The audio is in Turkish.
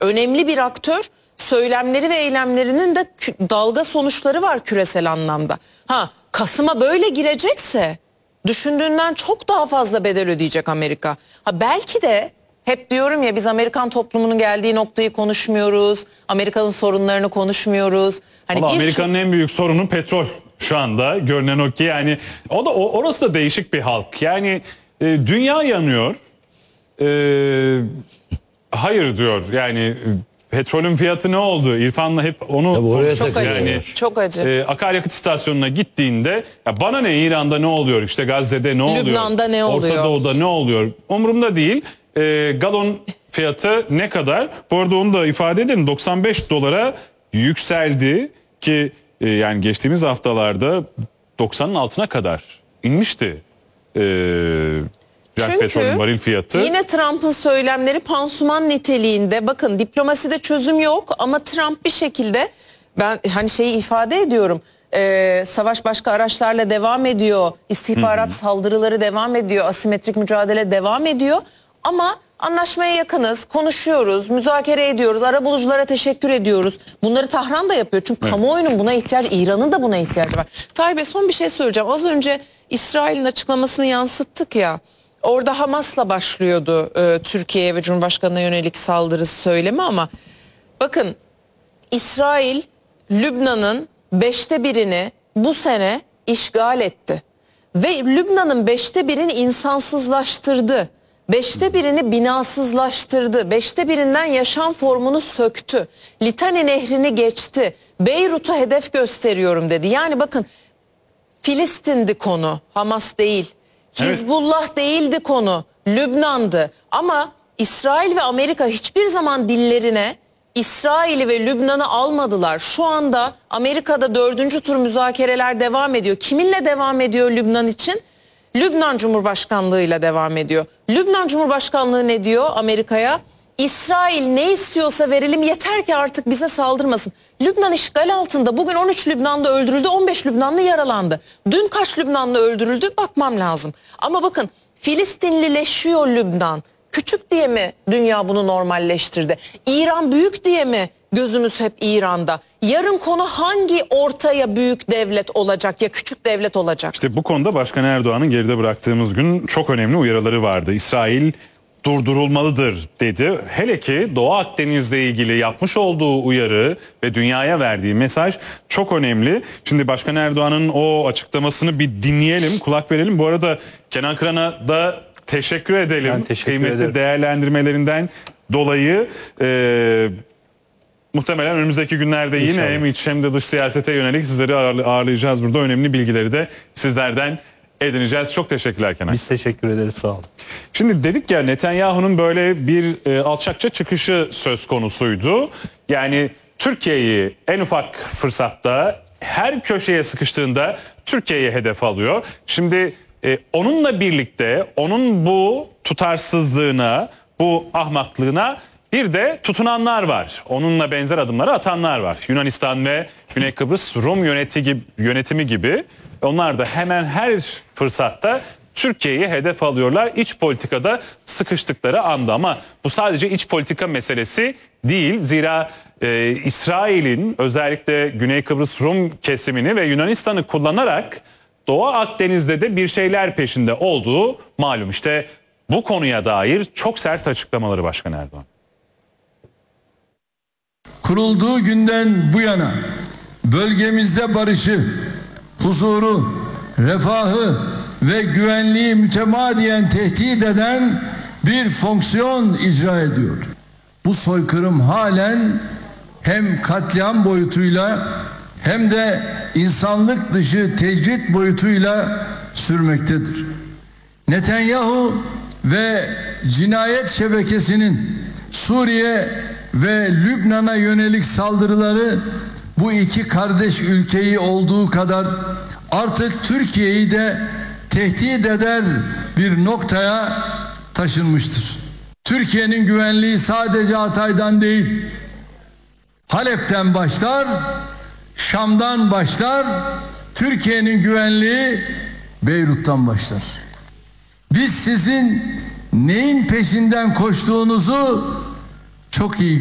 önemli bir aktör. Söylemleri ve eylemlerinin de dalga sonuçları var küresel anlamda. Kasım'a böyle girecekse düşündüğünden çok daha fazla bedel ödeyecek Amerika. Belki de hep diyorum ya, biz Amerikan toplumunun geldiği noktayı konuşmuyoruz. Amerika'nın sorunlarını konuşmuyoruz. Amerika'nın en büyük sorunu petrol şu anda, görünen o ki, yani orası da değişik bir halk. Yani dünya yanıyor. Hayır diyor. Yani petrolün fiyatı ne oldu? İrfan'la hep onu çok acı. Yani, çok acı. Akaryakıt istasyonuna gittiğinde ya bana ne, İran'da ne oluyor? İşte Gazze'de ne oluyor? Lübnan'da ne oluyor? Orta Doğu'da ne oluyor? Umurumda değil. Galon fiyatı ne kadar? Bu arada onu da ifade edelim. 95 dolara yükseldi ki yani geçtiğimiz haftalarda 90'ın altına kadar inmişti. Çünkü varil fiyatı. Yine Trump'ın söylemleri pansuman niteliğinde. Bakın, diplomaside çözüm yok ama Trump bir şekilde, ben şeyi ifade ediyorum. Savaş başka araçlarla devam ediyor. İstihbarat saldırıları devam ediyor. Asimetrik mücadele devam ediyor. Ama anlaşmaya yakınız, konuşuyoruz, müzakere ediyoruz, arabuluculara teşekkür ediyoruz. Bunları Tahran da yapıyor. Çünkü kamuoyunun buna ihtiyacı, İran'ın da buna ihtiyacı var. Tayyip Bey, son bir şey söyleyeceğim. Az önce İsrail'in açıklamasını yansıttık ya. Orada Hamas'la başlıyordu Türkiye'ye ve Cumhurbaşkanı'na yönelik saldırısı söylemi, ama bakın, İsrail Lübnan'ın 1/5'ini bu sene işgal etti. Ve Lübnan'ın 1/5'ini insansızlaştırdı. 1/5'ini binasızlaştırdı. 1/5'inden yaşam formunu söktü. Litani Nehri'ni geçti. Beyrut'u hedef gösteriyorum dedi. Yani bakın, Filistin'di konu, Hamas değil. Hizbullah değildi konu, Lübnan'dı. Ama İsrail ve Amerika hiçbir zaman dillerine İsrail'i ve Lübnan'ı almadılar. Şu anda Amerika'da 4. tur müzakereler devam ediyor. Kiminle devam ediyor Lübnan için? Lübnan Cumhurbaşkanlığı'yla devam ediyor. Lübnan Cumhurbaşkanlığı ne diyor Amerika'ya? İsrail ne istiyorsa verelim, yeter ki artık bize saldırmasın. Lübnan işgal altında. Bugün 13 Lübnanlı öldürüldü, 15 Lübnanlı yaralandı. Dün kaç Lübnanlı öldürüldü bakmam lazım. Ama bakın, Filistinlileşiyor Lübnan. Küçük diye mi dünya bunu normalleştirdi? İran büyük diye mi gözümüz hep İran'da? Yarın konu hangi ortaya büyük devlet olacak ya küçük devlet olacak? İşte bu konuda Başkan Erdoğan'ın geride bıraktığımız gün çok önemli uyarıları vardı. İsrail durdurulmalıdır dedi. Hele ki Doğu Akdeniz'le ilgili yapmış olduğu uyarı ve dünyaya verdiği mesaj çok önemli. Şimdi Başkan Erdoğan'ın o açıklamasını bir dinleyelim, kulak verelim. Bu arada Kenan Kıran'a da teşekkür edelim. Kıymetli değerlendirmelerinden dolayı. Muhtemelen önümüzdeki günlerde yine hem iç hem de dış siyasete yönelik sizleri ağırlayacağız burada. Önemli bilgileri de sizlerden edineceğiz. Çok teşekkürler Kenan. Biz teşekkür ederiz, sağ olun. Şimdi dedik ya, Netanyahu'nun böyle bir alçakça çıkışı söz konusuydu. Yani Türkiye'yi en ufak fırsatta, her köşeye sıkıştığında Türkiye'yi hedef alıyor. Şimdi onunla birlikte onun bu tutarsızlığına, bu ahmaklığına bir de tutunanlar var. Onunla benzer adımları atanlar var. Yunanistan ve Güney Kıbrıs Rum yönetimi gibi. Onlar da hemen her fırsatta Türkiye'yi hedef alıyorlar iç politikada sıkıştıkları anda. Ama bu sadece iç politika meselesi değil. Zira İsrail'in özellikle Güney Kıbrıs Rum kesimini ve Yunanistan'ı kullanarak Doğu Akdeniz'de de bir şeyler peşinde olduğu malum. İşte bu konuya dair çok sert açıklamaları Başkan Erdoğan. Kurulduğu günden bu yana bölgemizde barışı, huzuru, refahı ve güvenliği mütemadiyen tehdit eden bir fonksiyon icra ediyor. Bu soykırım halen hem katliam boyutuyla hem de insanlık dışı tecrit boyutuyla sürmektedir. Netanyahu ve cinayet şebekesinin Suriye ve Lübnan'a yönelik saldırıları bu iki kardeş ülkeyi olduğu kadar artık Türkiye'yi de tehdit eder bir noktaya taşınmıştır. Türkiye'nin güvenliği sadece Hatay'dan değil, Halep'ten başlar, Şam'dan başlar, Türkiye'nin güvenliği Beyrut'tan başlar. Biz sizin neyin peşinden koştuğunuzu çok iyi